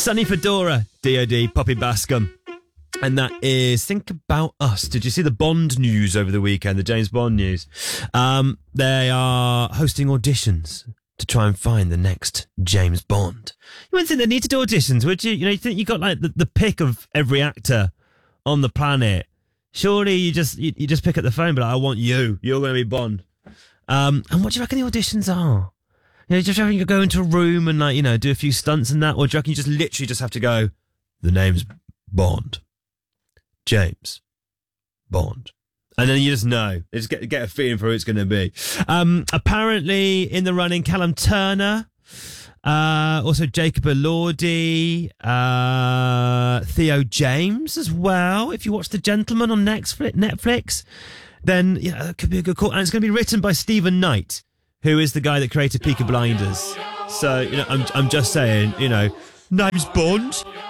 Sunny Fedora, DoD, Poppy Bascom. And that is Think About Us. Did you see the Bond news over the weekend, the James Bond news? They are hosting auditions to try and find the next James Bond. You wouldn't think they need to do auditions, would you? You know, you think you got like the pick of every actor on the planet. Surely you just pick up the phone, but like, I want you. You're going to be Bond. And what do you reckon the auditions are? You know, do you reckon you go into a room and like, you know, do a few stunts and that, or do you reckon you just literally just have to go, the name's Bond. James Bond. And then you just know. You just get a feeling for who it's going to be. Apparently in the running, Callum Turner, also Jacob Elordi, Theo James as well. If you watch The Gentleman on Netflix, then yeah, that could be a good call. And it's going to be written by Stephen Knight, who is the guy that created Peaky Blinders. So, you know, I'm just saying, you know, name's Bond.